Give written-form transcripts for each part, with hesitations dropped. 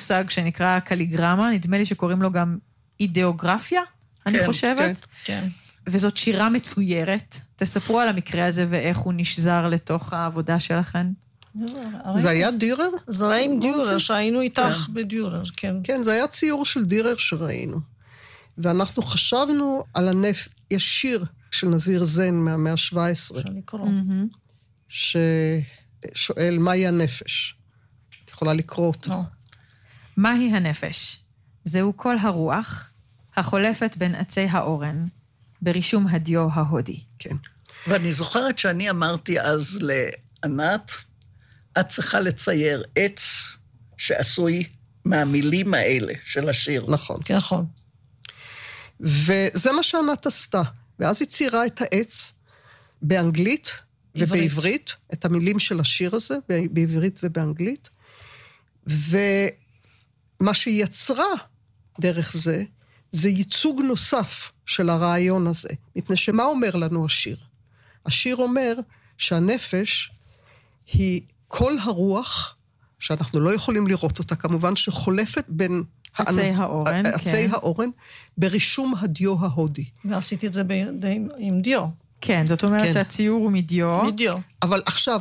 מושג שנקרא קליגרמה, נדמה לי שקוראים לו גם אידאוגרפיה, אני חושבת. כן. וזאת שירה מצוירת. תספרו על המקרה הזה ואיך הוא נשזר לתוך העבודה שלכם. זה היה דירר? זה היה עם דירר, שהיינו איתך בדירר, כן. כן, זה היה ציור של דירר שראינו. ואנחנו חשבנו על יש שיר של נזיר זן מהמאה ה-17, ששואל, מהי הנפש? את יכולה לקרוא אותו. מהי הנפש? זהו כל הרוח, החולפת בין עצי האורן, ברישום הדיו ההודי. כן. ואני זוכרת שאני אמרתי אז לענת, את צריכה לצייר עץ שעשוי מהמילים האלה של השיר. נכון. נכון. וזה מה שענת עשתה. ואז היא ציירה את העץ באנגלית ובעברית, את המילים של השיר הזה, בעברית ובאנגלית. ומה שהיא יצרה דרך זה, זה ייצוג נוסף של הרעיון הזה. מפני שמה אומר לנו השיר? השיר אומר שהנפש היא כל הרוח, שאנחנו לא יכולים לראות אותה, כמובן שחולפת בין עצי האורן, עצי האורן, ברישום הדיו ההודי. ועשיתי את זה עם דיו. כן, זאת אומרת שהציור הוא מדיו. מדיו. אבל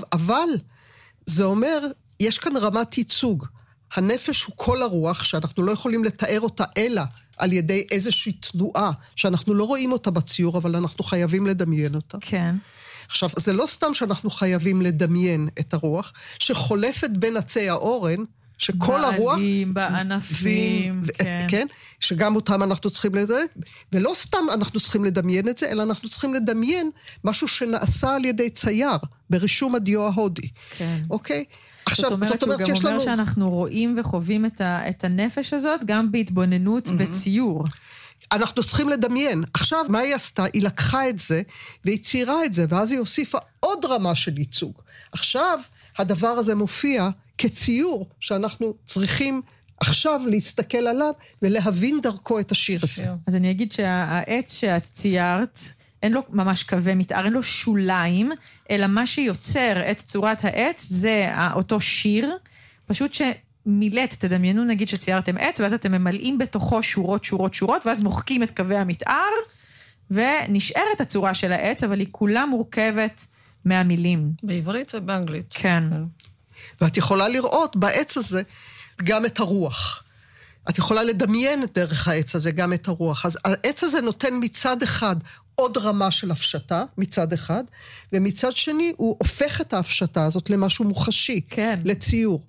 זה אומר, יש כאן רמת ייצוג. הנפש הוא כל הרוח, שאנחנו לא יכולים לתאר אותה אלא על ידי איזושהי תנועה, שאנחנו לא רואים אותה בציור, אבל אנחנו חייבים לדמיין אותה. כן. עכשיו, זה לא סתם שאנחנו חייבים לדמיין את הרוח, שחולפת בין עצי האורן, שכל הרוח... בעלים, בענפים, כן. שגם אותם אנחנו צריכים לדמיין, ולא סתם אנחנו צריכים לדמיין את זה, אלא אנחנו צריכים לדמיין משהו שנעשה על ידי צייר, ברישום הדיו ההודי. כן. אוקיי? זאת אומרת שהוא גם אומר שאנחנו רואים וחווים את הנפש הזאת, גם בהתבוננות בציור. אנחנו צריכים לדמיין. עכשיו, מה היא עשתה? היא לקחה את זה, והיא ציירה את זה, ואז היא הוסיפה עוד רמה של ייצוג. עכשיו, הדבר הזה מופיע כציור, שאנחנו צריכים עכשיו להסתכל עליו, ולהבין דרכו את השיר הזה. אז אני אגיד שהעץ שאת ציירת, אין לו ממש קווי מתאר, אין לו שוליים, אלא מה שיוצר את צורת העץ, זה אותו שיר, פשוט שמילאת, תדמיינו נגיד שציירתם עץ, ואז אתם ממלאים בתוכו שורות, שורות, שורות, ואז מוחקים את קווי המתאר, ונשארת הצורה של העץ, אבל היא כולה מורכבת מהמילים. בעברית ובאנגלית. כן. ואת יכולה לראות בעץ הזה גם את הרוח. את יכולה לדמיין דרך העץ הזה גם את הרוח. אז העץ הזה נותן מצד אחד עוד רמה של הפשטה, מצד אחד, ומצד שני הוא הופך את ההפשטה הזאת למשהו מוחשי, כן. לציור.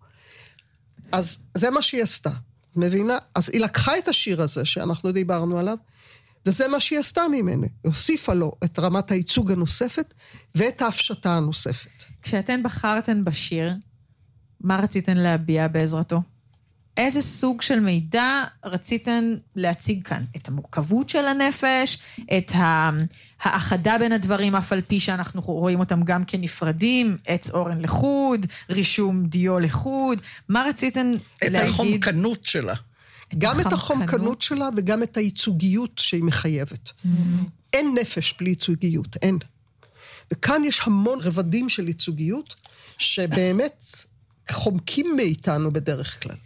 אז זה מה שהיא עשתה, מבינה? אז היא לקחה את השיר הזה שאנחנו דיברנו עליו, וזה מה שהיא עשתה ממנו. היא הוסיפה לו את רמת הייצוג הנוספת, ואת ההפשטה הנוספת. כשאתן בחרתן בשיר, מה רציתן להביע בעזרתו? איזה סוג של מידע רציתן להציג כאן? את המורכבות של הנפש, את האחדה בין הדברים, אף על פי שאנחנו רואים אותם גם כנפרדים, עץ אורן לחוד, רישום דיו לחוד, מה רציתן להגיד? את החומקנות שלה. גם את החומקנות שלה וגם את הייצוגיות שהיא מחייבת. אין נפש בלי ייצוגיות, אין. וכאן יש המון רבדים של ייצוגיות, שבאמת חומקים מאיתנו בדרך כלל.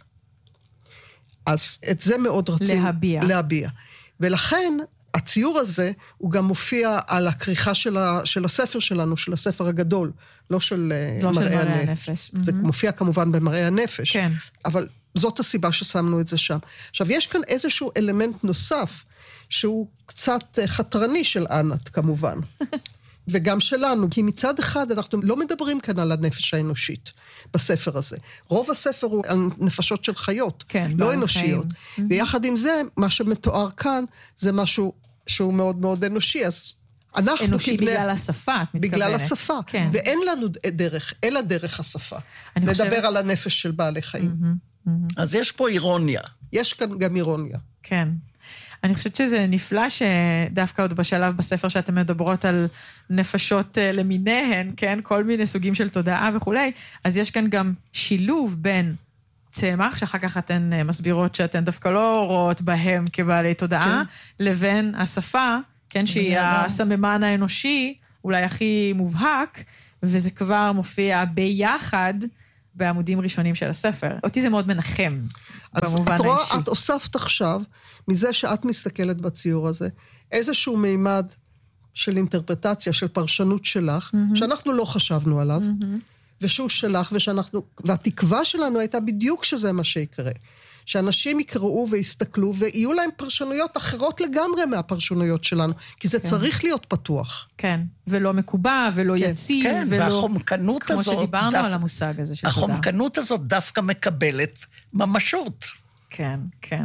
אז את זה מאוד רצינו להביע. ולכן הציור הזה הוא גם מופיע על הכריכה של הספר שלנו, של הספר הגדול, לא של מראה הנפש. זה מופיע כמובן במראה הנפש, כן. אבל זאת הסיבה ששמנו את זה שם. עכשיו, יש כאן איזשהו אלמנט נוסף, שהוא קצת חתרני של ענת, כמובן. וגם שלנו, כי מצד אחד אנחנו לא מדברים כאן על הנפש האנושית בספר הזה. רוב הספר הוא על נפשות של חיות, כן, לא אנושיות. ויחד עם זה, מה שמתואר כאן, זה משהו שהוא מאוד מאוד אנושי, אז אנחנו אנושי בגלל השפה, את מתכוונת. בגלל השפה, כן. ואין לנו דרך, אלא דרך השפה. לדבר על הנפש של בעלי חיים. אז יש פה אירוניה. יש כאן גם אירוניה. כן. אני חושבת שזה נפלא שדווקא עוד בשלב בספר שאתם מדברות על נפשות למיניהן, כן? כל מיני סוגים של תודעה וכו'. אז יש כאן גם שילוב בין צמח, שאחר כך אתן מסבירות שאתן דווקא לא רואות בהם כבעלי תודעה, כן. לבין השפה, כן? שהיא הסממן האנושי, אולי הכי מובהק, וזה כבר מופיע ביחד בעמודים ראשונים של הספר. אותי זה מאוד מנחם, במובן האישי. אז את הוספת עכשיו, מזה שאת מסתכלת בציור הזה, איזשהו מימד של אינטרפרטציה, של פרשנות שלך, שאנחנו לא חשבנו עליו, ושהוא שלך, והתקווה שלנו הייתה בדיוק שזה מה שיקרה. שאנשים יקראו ויסתכלו, ויהיו להם פרשנויות אחרות לגמרי מהפרשנויות שלנו, כי זה צריך להיות פתוח. כן, ולא מקובע, ולא יציב, כן, ולא... והחומקנות הזאת... כמו שדיברנו על המושג הזה של תודה. החומקנות הזאת דווקא מקבלת ממשות. כן, כן.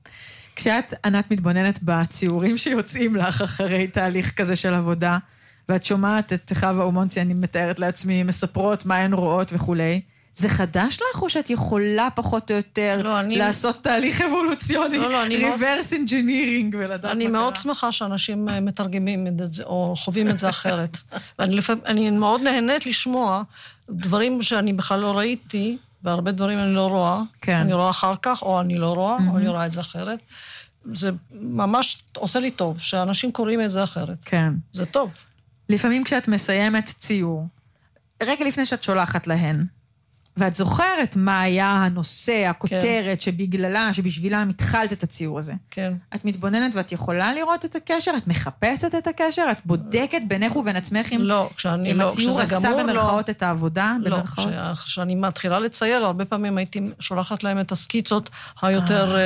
כשאת, ענת, מתבוננת בציורים שיוצאים לך אחרי תהליך כזה של עבודה, ואת שומעת את חווה ומונצי, אני מתארת לעצמי, מספרות מה הן רואות וכולי, זה חדש לך או שאת יכולה פחות או יותר לעשות תהליך אבולוציוני, reverse engineering ולדעת מה קרה? אני מאוד שמחה שאנשים מתרגמים את זה, או חווים את זה אחרת. ואני מאוד נהנית לשמוע דברים שאני בכלל לא ראיתי, והרבה דברים אני לא רואה. אני רואה אחר כך, או אני לא רואה, או אני רואה את זה אחרת. זה ממש עושה לי טוב, שאנשים קוראים את זה אחרת. כן. זה טוב. לפעמים כשאת מסיימת ציור, רגע לפני שאת שולחת להן, ואת זוכרת מה היה הנושא, הכותרת, שבשבילה מתחלת את הציור הזה. כן. את מתבוננת ואת יכולה לראות את הקשר, את מחפשת את הקשר, את בודקת בינך ובין עצמך אם הציור עשה במרכאות את העבודה, במרכאות. לא, כשאני מתחילה לצייר, הרבה פעמים הייתי שולחת להם את הסקיצות היותר...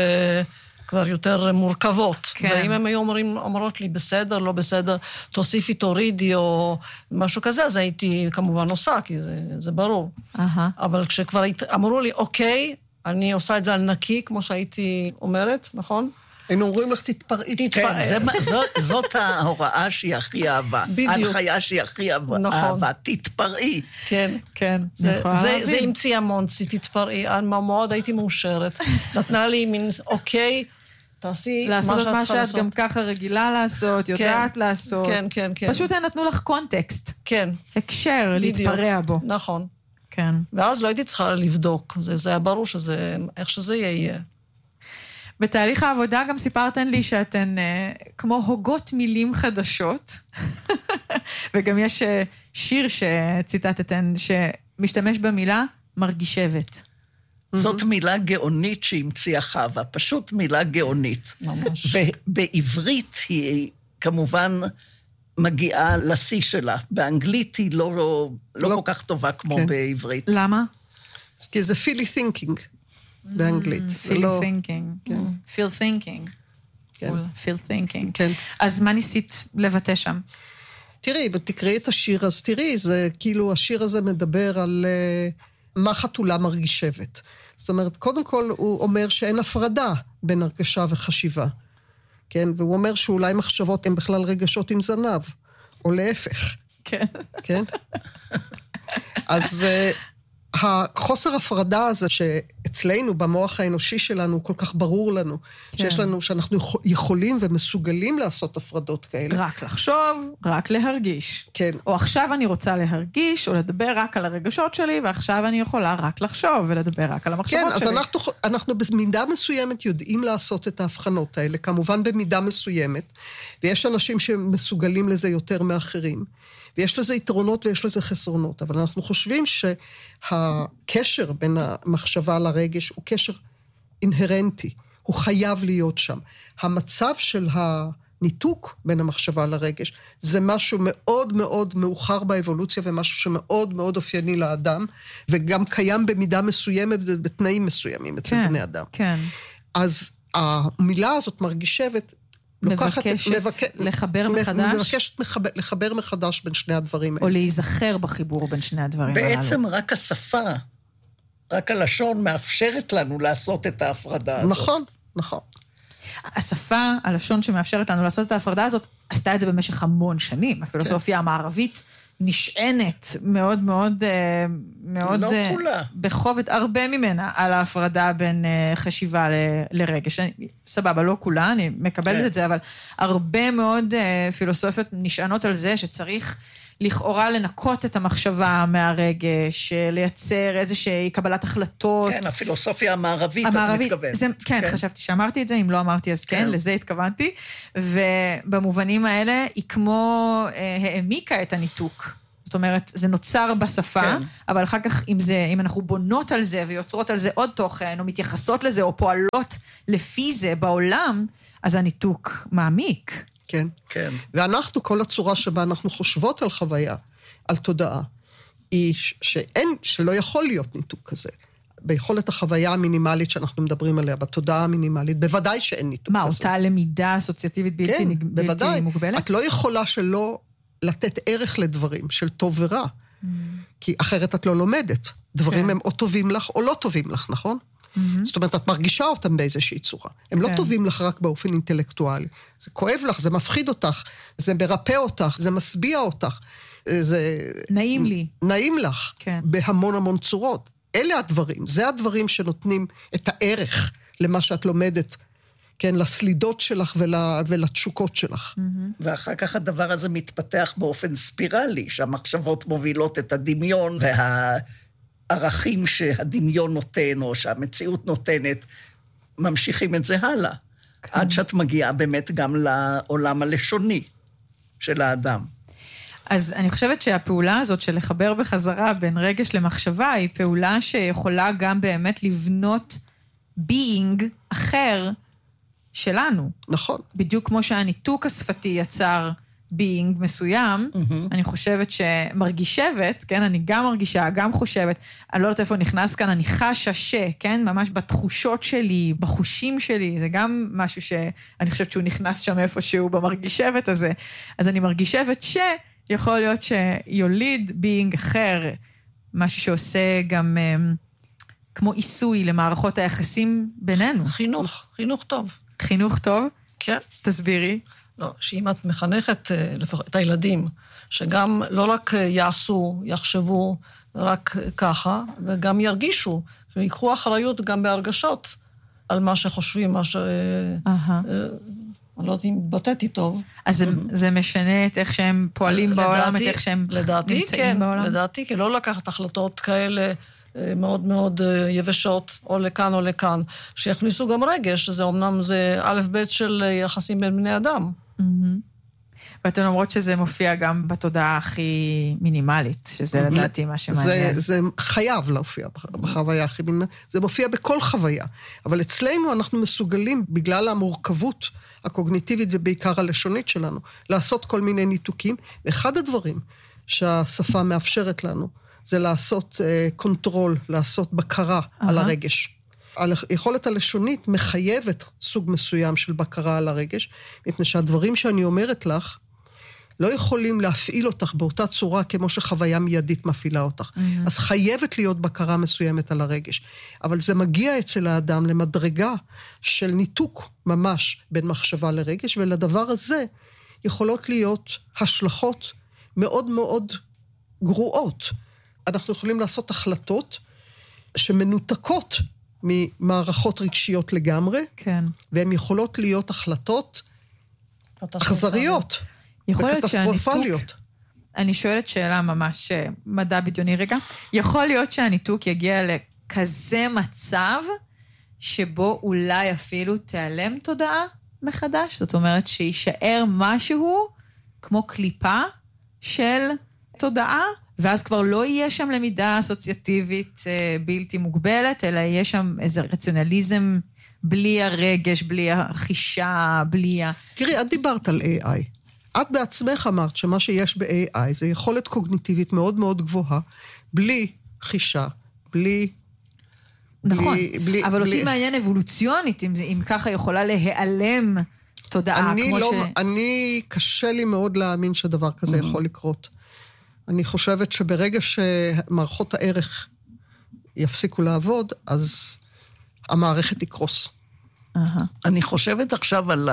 כבר יותר מורכבות. כן. ואם הם היו אומרות לי, בסדר, לא בסדר, תוסיפי, תורידי, או משהו כזה, אז הייתי כמובן עושה, כי זה ברור. אבל כשכבר אמרו לי, אוקיי, אני עושה את זה על נקי, כמו שהייתי אומרת, נכון? היינו אומרים לך, תתפרעי. כן, זאת ההוראה שהיא הכי אהבה. בדיוק. ההנחיה שהיא הכי אהבה, תתפרעי. כן. כן. זה המציא המונצי, תתפרעי. מאוד הייתי מאושרת. נתנה לי מין, אוקיי, תעשי מה שאת צריכה לעשות. לעשות את מה שאת גם ככה רגילה לעשות, יודעת לעשות. כן, כן, כן. פשוט הם נתנו לך קונטקסט. כן. הקשר, להתפרע בו. נכון. כן. ואז לא הייתי צריכה לבדוק. זה היה ברור שזה, איך שזה יהיה. בתהליך העבודה גם סיפרתן לי שאתן כמו הוגות מילים חדשות, וגם יש שיר שציטטתן שמשתמש במילה מרגישבת. זאת מילה גאונית שהמציאה חווה, פשוט מילה גאונית. ממש. ובעברית היא כמובן מגיעה לשיא שלה. באנגלית היא לא כל כך טובה כמו בעברית. למה? כי זה feely thinking באנגלית. feely thinking. feel thinking. feel thinking. אז מה ניסית לבטא שם? תראי, תקראי את השיר, אז תראי, זה כאילו השיר הזה מדבר על מה חתולה מרגישבת. זאת אומרת, קודם כל הוא אומר שאין הפרדה בין הרגשה וחשיבה. כן? והוא אומר שאולי מחשבות הן בכלל רגשות עם זנב, או להפך. כן. כן? אז החוסר הפרדה הזה שאצלנו, במוח האנושי שלנו, הוא כל כך ברור לנו, שיש לנו, שאנחנו יכולים ומסוגלים לעשות הפרדות כאלה. רק לחשוב, רק להרגיש. כן. או עכשיו אני רוצה להרגיש, או לדבר רק על הרגשות שלי, ועכשיו אני יכולה רק לחשוב, ולדבר רק על המחשבות שלי. כן, אז אנחנו במידה מסוימת יודעים לעשות את ההבחנות האלה, כמובן במידה מסוימת, ויש אנשים שמסוגלים לזה יותר מאחרים. ויש לזה יתרונות ויש לזה חסרונות, אבל אנחנו חושבים שהקשר בין המחשבה לרגש הוא קשר אינהרנטי, הוא חייב להיות שם. המצב של הניתוק בין המחשבה לרגש, זה משהו מאוד מאוד מאוחר באבולוציה, ומשהו שמאוד מאוד אופייני לאדם, וגם קיים במידה מסוימת ובתנאים מסוימים אצל בני אדם. כן. אז המילה הזאת מרגישבת, מבקשת לחבר מחדש? מבקשת לחבר מחדש בין שני הדברים האלה. או להיזכר בחיבור בין שני הדברים האלה. בעצם רק השפה, רק הלשון מאפשרת לנו לעשות את ההפרדה הזאת. נכון, נכון. השפה, הלשון שמאפשרת לנו לעשות את ההפרדה הזאת, עשתה את זה במשך המון שנים. הפילוסופיה המערבית נשענת מאוד מאוד, מאוד, לא כולה. בחובד הרבה ממנה על ההפרדה בין חשיבה לרגש. סבבה, לא כולה, אני מקבלת את זה, אבל הרבה מאוד פילוסופיות נשענות על זה שצריך לכאורה לנקות את המחשבה מהרגש, לייצר איזושהי קבלת החלטות. כן, הפילוסופיה המערבית, את מתכוונת. כן, חשבתי שאמרתי את זה, אם לא אמרתי אז כן, לזה התכוונתי, ובמובנים האלה היא כמו העמיקה את הניתוק. זאת אומרת, זה נוצר בשפה, כן. אבל אחר כך אם אנחנו בונות על זה ויוצרות על זה עוד תוכן, או מתייחסות לזה, או פועלות לפי זה בעולם, אז הניתוק מעמיק. כן. כן. ואנחנו, כל הצורה שבה אנחנו חושבות על חוויה, על תודעה, היא שלא יכול להיות ניתוק כזה. ביכולת החוויה המינימלית שאנחנו מדברים עליה, בתודעה המינימלית, בוודאי שאין ניתוק כזה. מה, אותה למידה אסוציאטיבית בלתי מוגבלת? את לא יכולה שלא לתת ערך לדברים של טוב ורע, כי אחרת את לא לומדת. דברים הם או טובים לך או לא טובים לך, נכון? זאת אומרת, את מרגישה אותם באיזושהי צורה. הם לא טובים לך רק באופן אינטלקטואלי. זה כואב לך, זה מפחיד אותך, זה מרפא אותך, זה משביע אותך. זה... נעים לי. נעים לך, בהמון המון צורות. אלה הדברים, זה הדברים שנותנים את הערך למה שאת לומדת, כן, לסלידות שלך ולתשוקות שלך. ואחר כך הדבר הזה מתפתח באופן ספירלי, שהמחשבות מובילות את הדמיון, והערכים שהדמיון נותן, או שהמציאות נותנת, ממשיכים את זה הלאה. עד שאת מגיעה באמת גם לעולם הלשוני של האדם. אז אני חושבת שהפעולה הזאת של לחבר בחזרה בין רגש למחשבה, היא פעולה שיכולה גם באמת לבנות being אחר שלנו. נכון. בדיוק כמו שהניתוק השפתי יצר being מסוים, אני חושבת שמרגישבת, כן, אני גם מרגישה, גם חושבת, אני לא יודעת איפה נכנס כאן, אני חשה כן, ממש בתחושות שלי, בחושים שלי, זה גם משהו שאני חושבת שהוא נכנס שם איפשהו במרגישבת הזה. אז אני מרגישבת יכול להיות שיוליד being אחר, משהו שעושה גם כמו עיסוי למערכות היחסים בינינו. חינוך טוב. חינוך טוב? כן. תסבירי. לא, שאם את מחנכת את הילדים, שגם לא רק יעשו, יחשבו רק ככה, וגם ירגישו, ויקחו אחריות גם בהרגשות על מה שחושבים, מה ש... אני לא יודעת אם התבטאתי טוב. אז זה משנה את איך שהם פועלים בעולם, את איך שהם נמצאים בעולם? לדעתי, כי לא לקחת החלטות כאלה מאוד מאוד יבשות, או לכאן או לכאן, שיכניסו גם רגש, שזה אומנם זה א' ב' של יחסים בין בני אדם. ואתן אומרות שזה מופיע גם בתודעה הכי מינימלית, שזה לדעתי מה שמעניין. זה חייב להופיע בחוויה הכי מינימלית, זה מופיע בכל חוויה, אבל אצלנו אנחנו מסוגלים, בגלל המורכבות הקוגניטיבית ובעיקר הלשונית שלנו, לעשות כל מיני ניתוקים, ואחד הדברים שהשפה מאפשרת לנו, זה לעשות קונטרול, לעשות בקרה על הרגש. היכולת הלשונית מחייבת סוג מסוים של בקרה על הרגש, מפני שהדברים שאני אומרת לך, לא יכולים להפעיל אותך באותה צורה כמו שחוויה מיידית מפעילה אותך. אז חייבת להיות בקרה מסוימת על הרגש. אבל זה מגיע אצל האדם למדרגה של ניתוק ממש בין מחשבה לרגש, ולדבר הזה יכולות להיות השלכות מאוד מאוד גרועות. אנחנו יכולים לעשות החלטות שמנותקות ממערכות רגשיות לגמרי, כן. והן יכולות להיות החלטות אכזריות. יכול להיות שהניתוק, אני שואלת שאלה ממש מדע בדיוני רגע, יכול להיות שהניתוק יגיע לכזה מצב, שבו אולי אפילו תיעלם תודעה מחדש, זאת אומרת שישאר משהו כמו קליפה של תודעה, ואז כבר לא יהיה שם למידה אסוציאטיבית בלתי מוגבלת, אלא יהיה שם איזה רציונליזם בלי הרגש, בלי החישה, בלי תראי, את דיברת על AI. את בעצמך אמרת שמה שיש ב-AI זה יכולת קוגניטיבית מאוד מאוד גבוהה, בלי חישה, בלי... נכון, אבל אותי מעניין אבולוציונית, אם ככה יכולה להיעלם תודעה כמו אני קשה לי מאוד להאמין שדבר כזה יכול לקרות. אני חושבת שברגע שמערכות הערך יפסיקו לעבוד, אז המערכת תקרוס. אני חושבת עכשיו על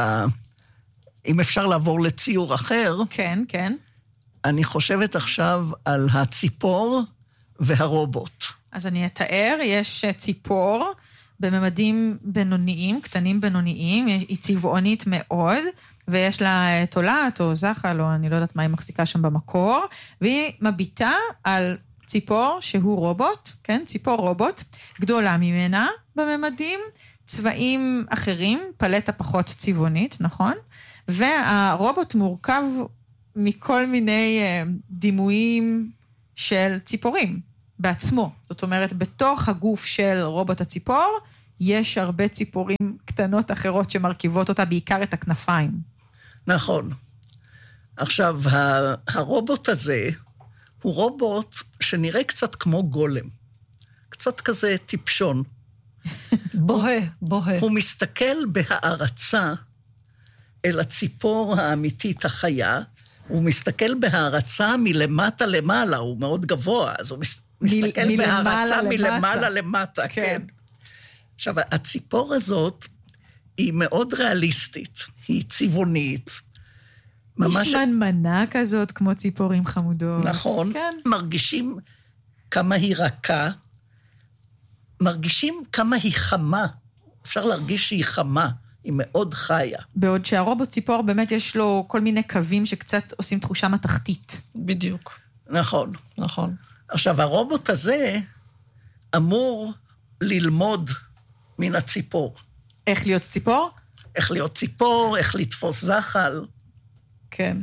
אם אפשר לעבור לציור אחר. כן, כן. אני חושבת עכשיו על הציפור והרובוט. אז אני אתאר, יש ציפור בממדים בינוניים, קטנים בינוניים, היא צבעונית מאוד, ויש לה תולעת או זחל, או אני לא יודעת מה היא מחזיקה שם במקור, והיא מביטה על ציפור שהוא רובוט, כן, ציפור רובוט, גדולה ממנה בממדים, צבעים אחרים, פלטה פחות צבעונית, נכון? והרובוט מורכב מכל מיני דימויים של ציפורים בעצמו. זאת אומרת, בתוך הגוף של רובוט הציפור, יש הרבה ציפורים קטנות אחרות שמרכיבות אותה, בעיקר את הכנפיים. נכון. עכשיו, הרובוט הזה הוא רובוט שנראה קצת כמו גולם. קצת כזה טיפשון. בוהה. הוא מסתכל בהערצה אל הציפור האמיתית החיה, הוא מסתכל בהערצה מלמטה למעלה, הוא מאוד גבוה, אז הוא מסתכל בהערצה מלמעלה למטה, כן. עכשיו, הציפור הזאת היא מאוד ריאליסטית, היא צבעונית. יש מנה כזאת כמו ציפורים חמודות. נכון, כן. מרגישים כמה היא רכה, מרגישים כמה היא חמה, אפשר להרגיש שהיא חמה, היא מאוד חיה. בעוד שהרובוט ציפור באמת יש לו כל מיני קווים שקצת עושים תחושה מתחתית. בדיוק. נכון. נכון. עכשיו, הרובוט הזה אמור ללמוד מן הציפור. איך להיות ציפור? איך להיות ציפור, איך לתפוס זחל. כן.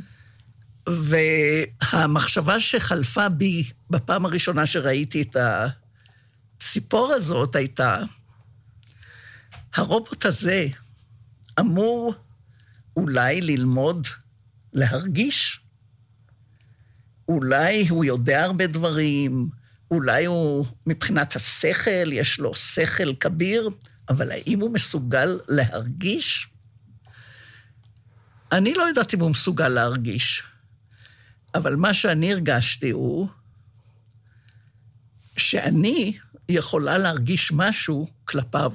והמחשבה שחלפה בי בפעם הראשונה שראיתי את הציפור הזאת הייתה, הרובוט הזה אמור אולי ללמוד להרגיש, אולי הוא יודע הרבה דברים, אולי הוא מבחינת השכל, יש לו שכל כביר, אבל האם הוא מסוגל להרגיש? אני לא יודעת אם הוא מסוגל להרגיש, אבל מה שאני הרגשתי הוא שאני יכולה להרגיש משהו כלפיו,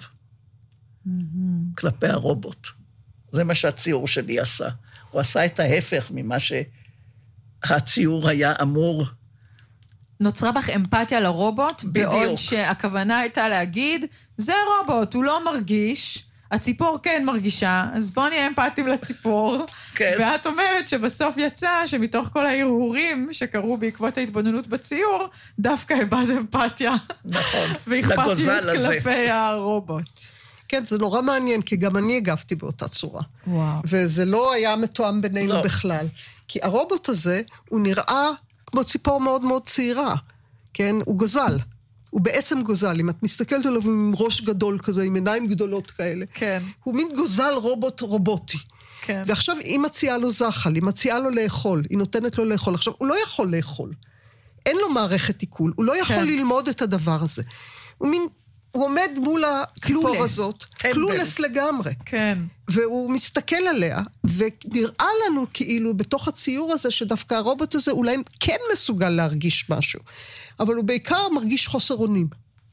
כלפי הרובוט. זה מה שהציור שלי עשה. הוא עשה את ההפך ממה שהציור היה אמור. נוצרה בך אמפתיה לרובוט, בדיוק. בעוד שהכוונה הייתה להגיד, זה רובוט, הוא לא מרגיש, הציפור כן מרגישה, אז בוא נהיה אמפתיים לציפור. כן. ואת אומרת שבסוף יצא שמתוך כל ההרהורים שקרו בעקבות ההתבוננות בציור, דווקא הבאז אמפתיה. נכון. ואכפתיות כלפי הרובוט. כן, זה נורא מעניין, כי גם אני הגבתי באותה צורה. וואו. וזה לא היה מתואם בינינו בכלל. כי הרובוט הזה, הוא נראה כמו ציפור מאוד מאוד צעירה. כן, הוא גוזל. הוא בעצם גוזל. אם את מסתכלת עליו עם ראש גדול כזה, עם עיניים גדולות כאלה. כן. הוא מין גוזל רובוטי. כן. ועכשיו היא מציעה לו זחל, היא מציעה לו לאכול, היא נותנת לו לאכול. עכשיו, הוא לא יכול לאכול. אין לו מערכת עיכול, הוא לא יכול ללמוד את הדבר הזה. הוא עומד מול הציפור הזאת, קלולס לגמרי. כן. והוא מסתכל עליה, ונראה לנו כאילו בתוך הציור הזה, שדווקא הרובוט הזה אולי כן מסוגל להרגיש משהו. אבל הוא בעיקר מרגיש חוסר אונים.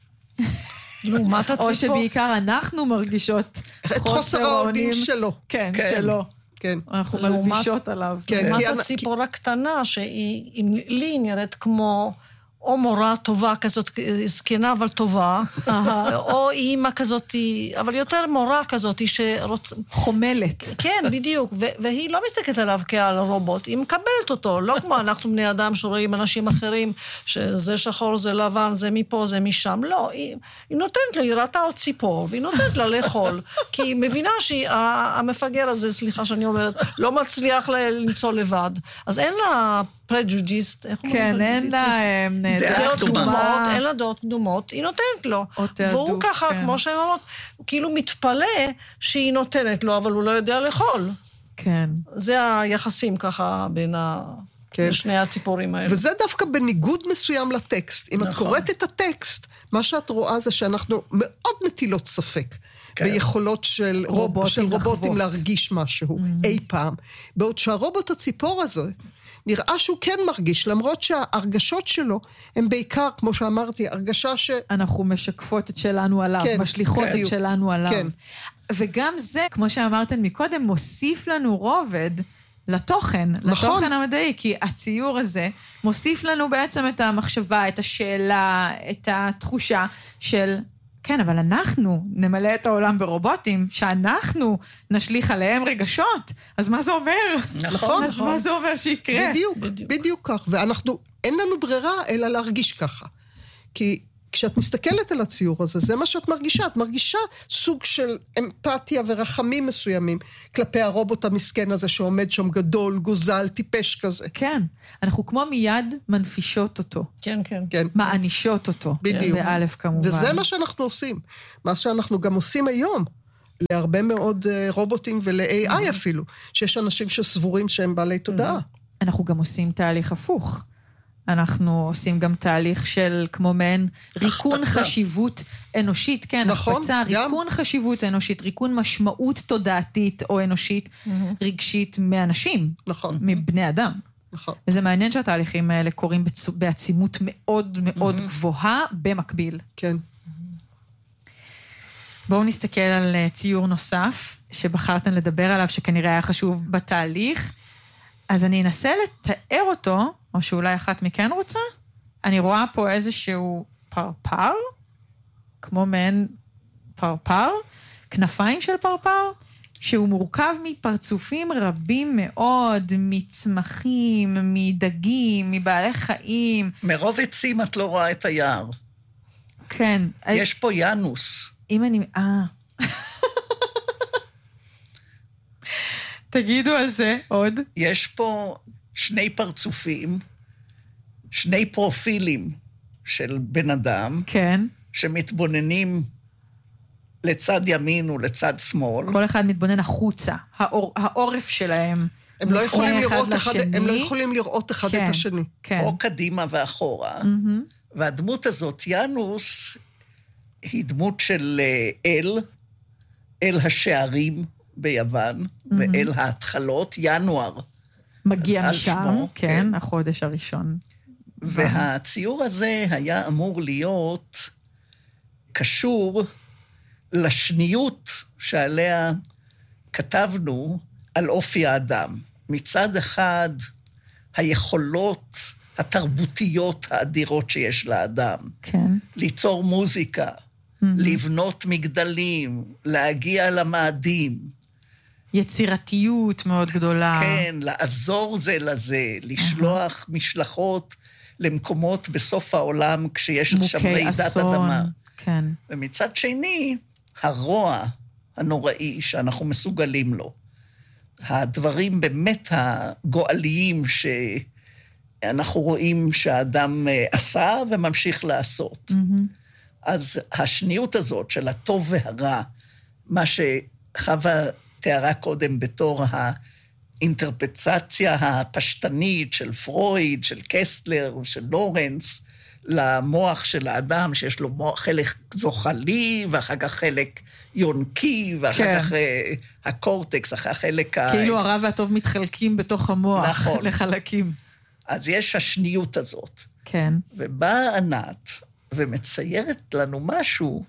לעומת הציפור. או שבעיקר אנחנו מרגישות חוסר האונים שלו. כן, שלו. כן. אנחנו מלבישות עליו. לעומת הציפור הקטנה, שהיא לי נראית כמו או מורה טובה כזאת, זקנה אבל טובה, או אימא כזאת, אבל יותר מורה כזאת חומלת. כן, בדיוק, והיא לא מסתכלת עליו כעל רובוט, היא מקבלת אותו, לא כמו אנחנו בני אדם שרואים אנשים אחרים, שזה שחור, זה לבן, זה מפה, זה משם, לא, היא נותנת לו, היא ראתה עוד ציפור, והיא נותנת לה לאכול, כי היא מבינה שהמפגר הזה, סליחה שאני אומרת, לא מצליח למצוא לבד, אז אין לה פרג'ודיסט, כן, אין לה דעות קדומות, אין לה דעות קדומות, היא נותנת לו. והוא ככה, כמו שהן אומרות, הוא כאילו מתפלא שהיא נותנת לו, אבל הוא לא יודע לאכול. כן. זה היחסים ככה בין שני הציפורים האלה. וזה דווקא בניגוד מסוים לטקסט. אם את קוראת את הטקסט, מה שאת רואה זה שאנחנו מאוד מטילות ספק. ביכולות של רובוטים להרגיש משהו אי פעם. בעוד שהרובוט הציפור הזה, נראה שהוא כן מרגיש, למרות שההרגשות שלו הם בעיקר, כמו שאמרתי, הרגשה ש... אנחנו משקפות את שלנו עליו, משליחות את שלנו עליו. כן. וגם זה, כמו שאמרתם מקודם, מוסיף לנו רובד לתוכן, נכון. לתוכן המדעי, כי הציור הזה מוסיף לנו בעצם את המחשבה, את השאלה, את התחושה של... כן, אבל אנחנו נמלא את העולם ברובוטים, שאנחנו נשליך עליהם רגשות. אז מה זה אומר? נכון. אז מה זה אומר שיקרה? בדיוק כך. ואנחנו, אין לנו ברירה אלא להרגיש ככה. כי כשאת מסתכלת על הציור הזה, זה מה שאת מרגישה. את מרגישה סוג של אמפתיה ורחמים מסוימים כלפי הרובוט המסכן הזה שעומד שם גדול, גוזל, טיפש כזה. כן. אנחנו כמו מיד מנפישות אותו. כן, כן. כן. מענישות אותו. בדיוק. באלף כמובן. וזה מה שאנחנו עושים. מה שאנחנו גם עושים היום, להרבה מאוד רובוטים ול-AI אפילו, שיש אנשים שסבורים שהם בעלי תודעה. אנחנו גם עושים תהליך הפוך. אנחנו עושים גם תהליך של כמו מעין ריקון חשיבות אנושית, כן, נכון, החפצה, ריקון חשיבות אנושית, ריקון משמעות תודעתית או אנושית רגשית מאנשים, נכון. מבני אדם. נכון. וזה מעניין שהתהליכים האלה קורים בעצימות מאוד מאוד גבוהה במקביל. כן. בואו נסתכל על ציור נוסף שבחרתן לדבר עליו, שכנראה היה חשוב בתהליך. אז אני אנסה לתאר אותו, או שאולי אחת מכן רוצה. אני רואה פה איזשהו פרפר, כמו מעין פרפר, כנפיים של פרפר, שהוא מורכב מפרצופים רבים מאוד, מצמחים, מדגים, מבעלי חיים. מרוב עצים את לא רואה את היער. כן. יש פה ינוס. אם אני... תגידו על זה עוד. יש פה שני פרצופים, שני פרופילים של בן אדם, כן. שמתבוננים לצד ימין ולצד שמאל. כל אחד מתבונן החוצה, העורף שלהם. הם לא יכולים לראות אחד את השני. כן. או קדימה ואחורה. והדמות הזאת, ינוס, היא דמות של אל השערים ביוון, ואל ההתחלות, ינואר. מגיע משם, כן, החודש הראשון. והציור הזה היה אמור להיות קשור לשניות שעליה כתבנו על אופי האדם. מצד אחד, היכולות התרבותיות האדירות שיש לאדם. כן. ליצור מוזיקה, לבנות מגדלים, להגיע למאדים. יצירתיות מאוד גדולה. כן, לעזור זה לזה, לשלוח משלחות למקומות בסוף העולם כשיש שם רעידת אדמה. כן. ומצד שני, הרוע הנוראי שאנחנו מסוגלים לו. הדברים באמת הגואליים שאנחנו רואים שהאדם עשה וממשיך לעשות. אז השניות הזאת של הטוב והרע, מה שחווה תיארה קודם בתור האינטרפרצציה הפשטנית של פרויד, של קסטלר, של לורנס, למוח של האדם, שיש לו חלק זוחלי, ואחר כך חלק יונקי, ואחר כך הקורטקס, אחר חלק כאילו הרע והטוב מתחלקים בתוך המוח לחלקים. אז יש השניות הזאת. כן. ובאה ענת ומציירת לנו משהו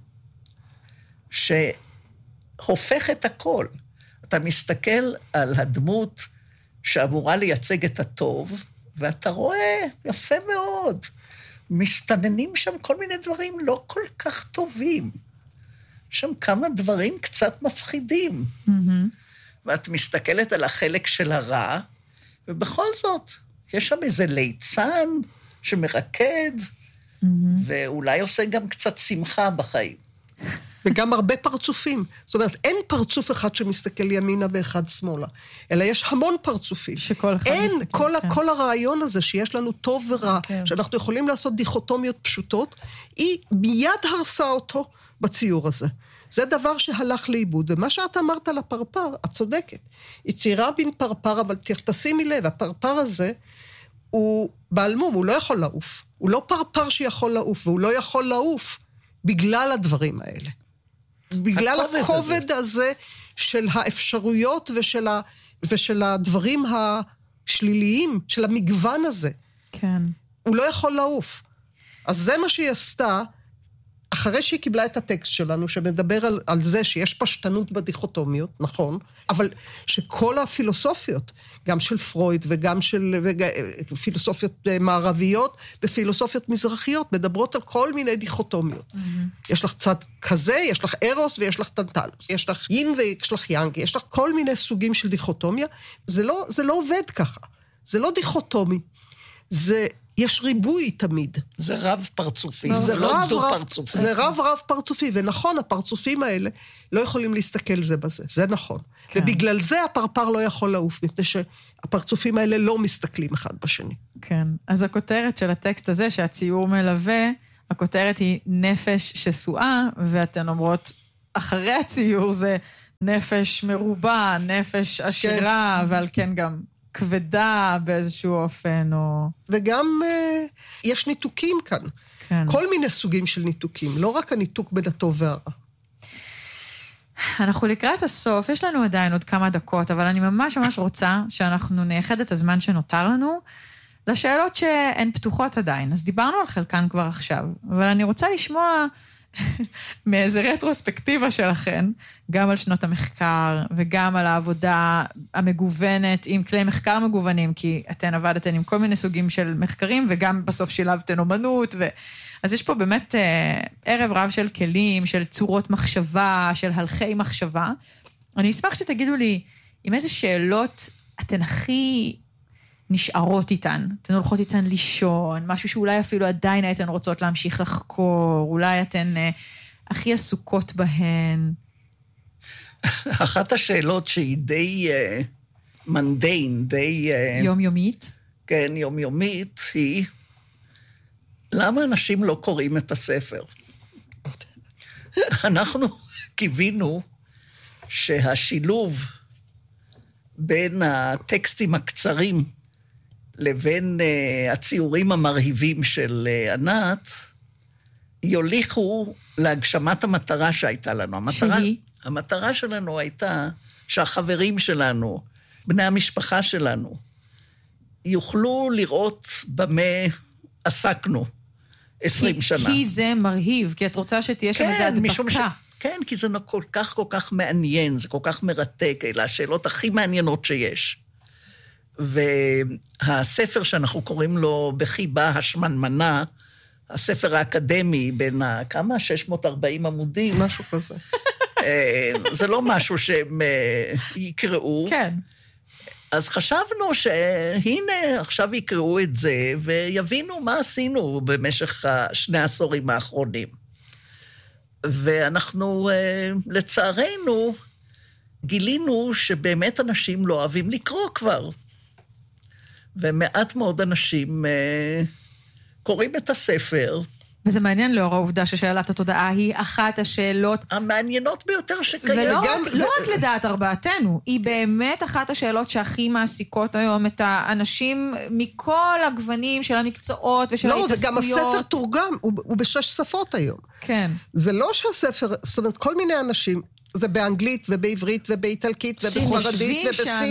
שהופך את הכל. אתה מסתכל על הדמות שאמורה לייצג את הטוב, ואתה רואה יפה מאוד, מסתננים שם כל מיני דברים לא כל כך טובים. שם כמה דברים קצת מפחידים. ואת מסתכלת על החלק של הרע, ובכל זאת, יש שם איזה ליצן שמרקד, ואולי עושה גם קצת שמחה בחיים. וגם הרבה פרצופים. זאת אומרת, אין פרצוף אחד שמסתכל ימינה ואחד שמאלה, אלא יש המון פרצופים. שכל אחד מסתכל. אין, כל הרעיון הזה שיש לנו טוב ורע, שאנחנו יכולים לעשות דיכוטומיות פשוטות, היא מיד הרסה אותו בציור הזה. זה דבר שהלך לאיבוד, ומה שאת אמרת על הפרפר, את צודקת. היא ציירה בין פרפר, אבל תשימי לב, הפרפר הזה הוא בעל מום, הוא לא יכול לעוף. הוא לא פרפר שיכול לעוף, והוא לא יכול לעוף בגלל הדברים האלה. בגלל הכובד הזה של האפשרויות ושל הדברים השליליים, של המגוון הזה. כן. הוא לא יכול לעוף. אז זה מה שהיא עשתה, אחרי שהיא קיבלה את הטקסט שלנו, שמדבר על זה שיש פשטנות בדיכוטומיות, נכון, אבל שכל הפילוסופיות, גם של פרויד וגם של פילוסופיות מערביות ופילוסופיות מזרחיות, מדברות על כל מיני דיכוטומיות. יש לך צד כזה, יש לך ארוס ויש לך טנטלוס, יש לך יין ויש לך יאנג, יש לך כל מיני סוגים של דיכוטומיה, זה לא עובד ככה, זה לא דיכוטומי, זה יש ריבוי תמיד. זה רב פרצופי, זה לא דו פרצופי. זה רב פרצופי, ונכון, הפרצופים האלה לא יכולים להסתכל זה בזה, זה נכון. כן. ובגלל זה הפרפר לא יכול לעוף, מפני שהפרצופים האלה לא מסתכלים אחד בשני. כן, אז הכותרת של הטקסט הזה, שהציור מלווה, הכותרת היא נפש שסועה, ואתן אומרות, אחרי הציור זה נפש מרובה, נפש עשירה, כן. ועל כן גם כבדה באיזשהו אופן, או... וגם יש ניתוקים כאן. כן. כל מיני סוגים של ניתוקים, לא רק הניתוק בין הטוב והרע. אנחנו לקראת הסוף, יש לנו עדיין עוד כמה דקות, אבל אני ממש רוצה שאנחנו נייחד את הזמן שנותר לנו, לשאלות שהן פתוחות עדיין. אז דיברנו על חלקן כבר עכשיו, אבל אני רוצה לשמוע מאיזה רטרוספקטיבה שלכן, גם על שנות המחקר, וגם על העבודה המגוונת, עם כלי מחקר מגוונים, כי אתן עבדתן עם כל מיני סוגים של מחקרים, וגם בסוף שילבתן אומנות, אז יש פה באמת ערב רב של כלים, של צורות מחשבה, של הלכי מחשבה. אני אשמח שתגידו לי, עם איזה שאלות אתן הכי נשארות איתן, אתן הולכות איתן לישון, משהו שאולי אפילו עדיין הייתן רוצות להמשיך לחקור, אולי אתן הכי עסוקות בהן. אחת השאלות שהיא די מנדיין, די... יומיומית? כן, יומיומית, היא, למה אנשים לא קוראים את הספר? אנחנו קיווינו שהשילוב בין הטקסטים הקצרים לבין הציורים המרהיבים של ענת, יוליכו להגשמת המטרה שהייתה לנו. שהיא? המטרה שלנו הייתה שהחברים שלנו, בני המשפחה שלנו, יוכלו לראות במה עסקנו 20 שנה. כי זה מרהיב, כי את רוצה שתהיה שם איזה הדבקה. כן, כי זה כל כך מעניין, זה כל כך מרתק, אלה השאלות הכי מעניינות שיש. והספר שאנחנו קוראים לו בחיבה השמנמנה, הספר האקדמי בין כמה? 640 עמודים? משהו כזה. זה לא משהו שהם יקראו. כן. אז חשבנו שהנה עכשיו יקראו את זה, ויבינו מה עשינו במשך 2 העשורים האחרונים. ואנחנו, לצערנו, גילינו שבאמת אנשים לא אוהבים לקרוא כבר. ומעט מאוד אנשים קוראים את הספר. וזה מעניין לאור העובדה ששאלת התודעה היא אחת השאלות... המעניינות ביותר שקיים. ולא רק לדעת ארבעתנו, היא באמת אחת השאלות שהכי מעסיקות היום את האנשים מכל הגוונים של המקצועות ושל ההתעסקויות. לא, וגם הספר תורגם, הוא ב6 שפות היום. כן. זה לא שהספר, זאת אומרת, כל מיני אנשים, זה באנגלית ובעברית ובאיטלקית ובספרדית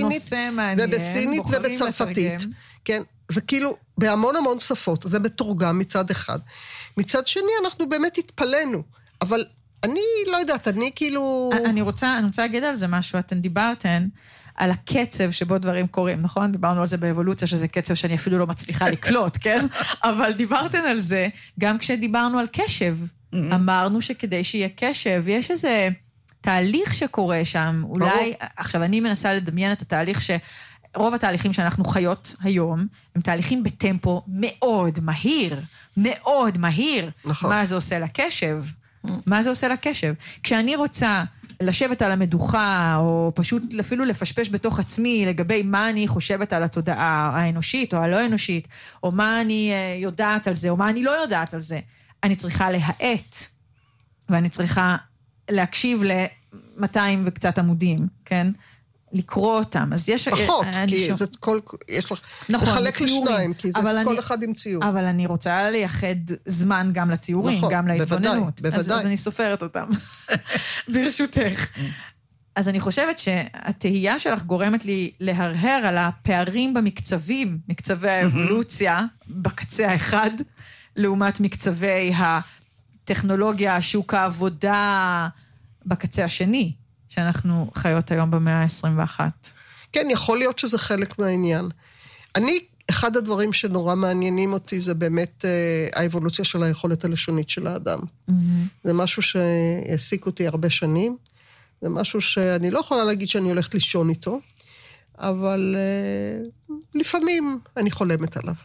ובסינית ובצרפתית. כן, זה כאילו בהמון שפות, זה מתורגם מצד אחד. מצד שני, אנחנו באמת התפלנו, אבל אני לא יודעת, אני כאילו... אני רוצה להגיד על זה משהו, אתן דיברתן על הקצב שבו דברים קורים, נכון? דיברנו על זה באבולוציה, שזה קצב שאני אפילו לא מצליחה לקלוט, כן? אבל דיברתן על זה, גם כשדיברנו על קשב, אמרנו שכדי שיהיה קשב, יש איזה תהליך שקורה שם, אולי... עכשיו, אני מנסה לדמיין את התהליך רוב התהליכים שאנחנו חיות היום, הם תהליכים בטמפו מאוד מהיר, מאוד מהיר. נכון. מה זה עושה לקשב? מה זה עושה לקשב? כשאני רוצה לשבת על המדוכה, או פשוט אפילו לפשפש בתוך עצמי, לגבי מה אני חושבת על התודעה האנושית או הלא אנושית, או מה אני יודעת על זה, או מה אני לא יודעת על זה, אני צריכה להאט, ואני צריכה להקשיב ל-200 וקצת עמודים, כן? לקרוא אותם, אז יש... פחות, כי זה כל... יש לך... נכון, לחלק לשניים, כי זה כל אחד עם ציור. אבל אני רוצה לייחד זמן גם לציורים, גם להתבוננות. בוודאי. אז אני סופרת אותם, ברשותך. אז אני חושבת שהתהייה שלך גורמת לי להרהר על הפערים במקצבים, מקצבי האבולוציה, בקצה האחד, לעומת מקצבי הטכנולוגיה, שוק העבודה, בקצה השני. שאנחנו חיות היום במאה ה-21. כן, יכול להיות שזה חלק מהעניין. אחד הדברים שנורא מעניינים אותי, זה באמת האבולוציה של היכולת הלשונית של האדם. זה משהו שהעסיק אותי הרבה שנים, זה משהו שאני לא יכולה להגיד שאני הולכת לישון איתו, אבל לפעמים אני חולמת עליו.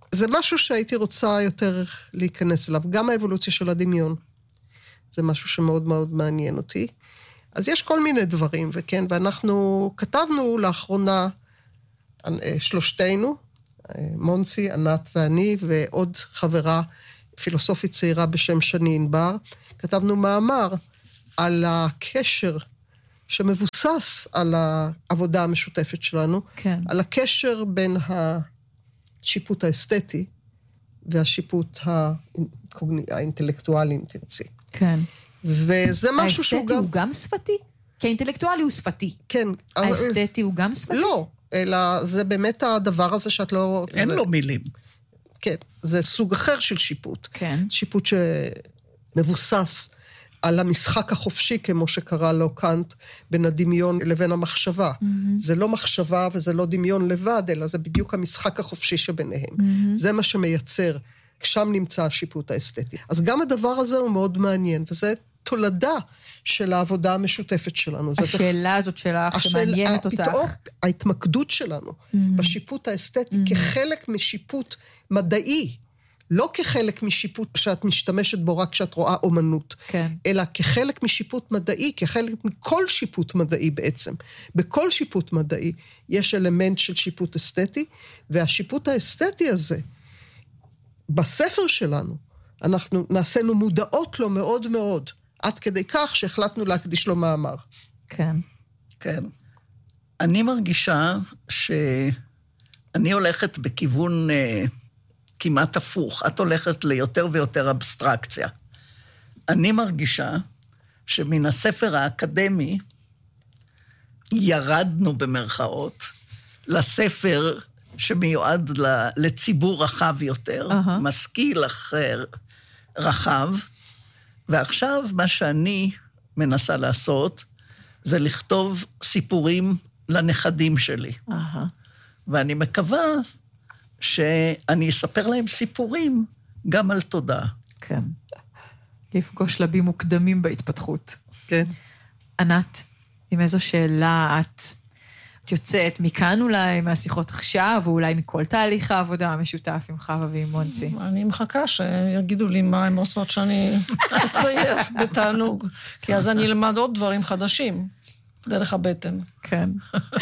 זה משהו שהייתי רוצה יותר להיכנס אליו, גם האבולוציה של הדמיון. זה משהו שמאוד מאוד מעניין אותי. אז יש כל מיני דברים, וכן, ואנחנו כתבנו לאחרונה, שלושתנו, מונסי, ענת ואני, ועוד חברה פילוסופית צעירה בשם שני ענבר, כתבנו מאמר על הקשר שמבוסס על העבודה המשותפת שלנו, כן. על הקשר בין השיפוט האסתטי והשיפוט האינטלקטואלי, אם תרצי. כן. וזה משהו שהוא האסתטי הוא גם שפתי? כי האינטלקטואלי הוא שפתי. כן. האסתטי הוא גם שפתי? לא, אלא זה באמת הדבר הזה שאת לא... אין לו מילים. כן, זה סוג אחר של שיפוט. כן. שיפוט שמבוסס על המשחק החופשי, כמו שקרא לו קאנט, בין הדמיון לבין המחשבה. זה לא מחשבה וזה לא דמיון לבד, אלא זה בדיוק המשחק החופשי שביניהם. זה מה שמייצר, שם נמצא השיפוט האסתטי. אז גם הדבר הזה הוא מאוד מעניין, וזה תולדה של העבודה המשותפת שלנו. השאלה הזאת שלך שמעניינת אותך. ההתמקדות שלנו בשיפוט האסתטי כחלק משיפוט מדעי, לא כחלק משיפוט שאת משתמשת בו רק כשאת רואה אומנות, כן. אלא כחלק משיפוט מדעי, כחלק מכל שיפוט מדעי בעצם. בכל שיפוט מדעי יש אלמנט של שיפוט אסתטי, והשיפוט האסתטי הזה, בספר שלנו, אנחנו נעשינו מודעות לו מאוד מאוד, עד כדי כך שהחלטנו להקדיש לו מאמר. כן. כן. אני מרגישה שאני הולכת בכיוון כמעט הפוך. את הולכת ליותר ויותר אבסטרקציה. אני מרגישה שמן הספר האקדמי ירדנו במרכאות לספר שמיועד לציבור רחב יותר, משכיל אחר רחב, ועכשיו מה שאני מנסה לעשות, זה לכתוב סיפורים לנכדים שלי. ואני מקווה שאני אספר להם סיפורים גם על תודעה. כן. לפגוש שלבים מוקדמים בהתפתחות. כן. ענת, עם איזו שאלה את יוצאת מכאן אולי, מהשיחות עכשיו, או אולי מכל תהליך העבודה המשותף עם חווה ועם מונסי? אני מחכה שיגידו לי מה הם עושות שאני אצייר בתענוג, כי אז אני אלמד עוד דברים חדשים, דרך הבטן. כן.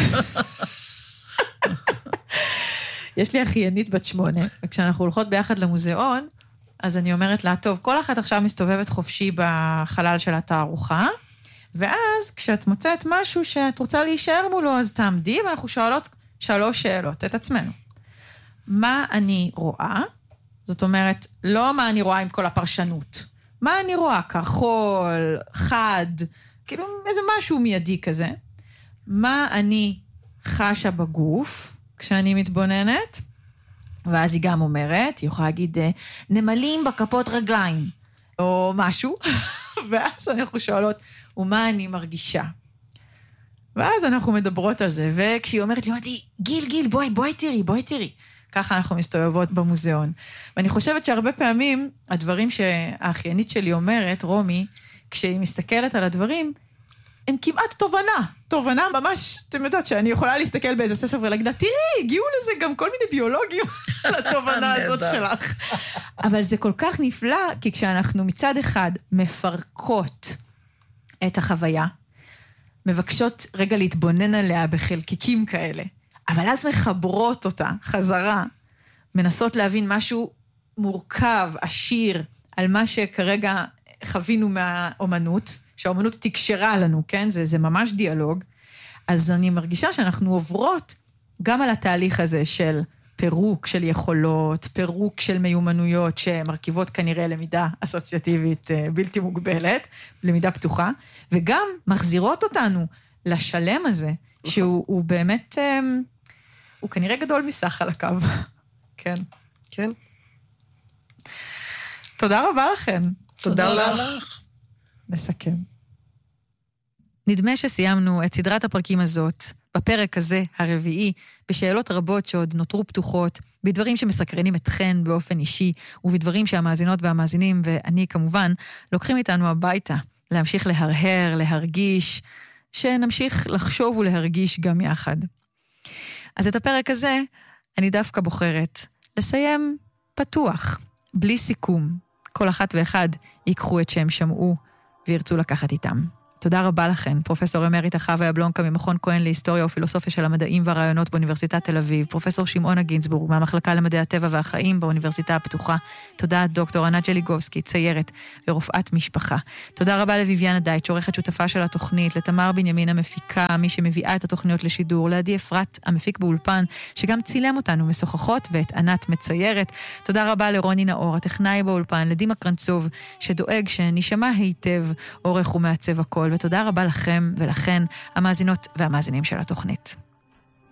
יש לי אחיינית בת 8, וכשאנחנו הולכות ביחד למוזיאון, אז אני אומרת לה, טוב, כל אחת עכשיו מסתובבת חופשי בחלל של התערוכה, ואז כשאת מוצאת משהו שאת רוצה להישאר מולו, אז תעמדי, ואנחנו שואלות 3 שאלות את עצמנו. מה אני רואה? זאת אומרת, לא מה אני רואה עם כל הפרשנות. מה אני רואה? כחול, חד, כאילו איזה משהו מיידי כזה. מה אני חשה בגוף כשאני מתבוננת? ואז היא גם אומרת, היא יכולה להגיד, נמלים בכפות רגליים, או משהו. ואז אנחנו שואלות, ומה אני מרגישה? ואז אנחנו מדברות על זה, וכשהיא אומרת לי, גיל, בואי תראי. ככה אנחנו מסתובבות במוזיאון. ואני חושבת שהרבה פעמים, הדברים שהאחיינית שלי אומרת, רומי, כשהיא מסתכלת על הדברים, הם כמעט תובנה ממש, אתם יודעת שאני יכולה להסתכל באיזה ספר ולהגיד, תראי, הגיעו לזה גם כל מיני ביולוגים לתובנה הזאת שלך. אבל זה כל כך נפלא, כי כשאנחנו מצד אחד מפרקות את החוויה, מבקשות רגע להתבונן עליה בחלקיקים כאלה, אבל אז מחברות אותה חזרה, מנסות להבין משהו מורכב, עשיר, על מה שכרגע חווינו מהאומנות, שהאומנות תקשרה לנו, כן? זה ממש דיאלוג. אז אני מרגישה שאנחנו עוברות גם על התהליך הזה של פירוק של יכולות, פירוק של מיומנויות שמרכיבות כנראה למידה אסוציאטיבית בלתי מוגבלת, למידה פתוחה, וגם מחזירות אותנו לשלם הזה, שהוא באמת, הוא כנראה גדול מסך על הקו. כן. כן. תודה רבה לכם. תודה לך. נסכם. נדמה שסיימנו את סדרת הפרקים הזאת, בפרק הזה, הרביעי, בשאלות רבות שעוד נותרו פתוחות, בדברים שמסקרנים אתכן באופן אישי, ובדברים שהמאזינות והמאזינים, ואני כמובן, לוקחים איתנו הביתה, להמשיך להרהר, להרגיש, שנמשיך לחשוב ולהרגיש גם יחד. אז את הפרק הזה, אני דווקא בוחרת לסיים פתוח, בלי סיכום. כל אחת ואחד ייקחו את שהם שמעו וירצו לקחת איתם. תודה רבה לכן, פרופסור אמריטה חווה יבלונקה ממכון כהן להיסטוריה ופילוסופיה של המדעים והרעיונות באוניברסיטת תל אביב, פרופסור שמעונה גינצבורג מהמחלקה למדעי הטבע והחיים באוניברסיטה הפתוחה. תודה דוקטור ענת ג'ליגובסקי, ציירת ורופאת משפחה. תודה רבה לויביאנה דייטש, עורכת שותפה של התוכנית, לתמר בנימין המפיקה, מי שמביאה את התוכניות לשידור, לעדי אפרת המפיק באולפן, שגם צילם אותנו משוחחות, ואת ענת מציירת. תודה רבה לרוני נאור, הטכנאי באולפן, לדימה קרנצוב, שדואג שנשמע היטב, עורך ומעצב הכל. ותודה רבה לכם ולכן, המאזינות והמאזינים של התוכנית.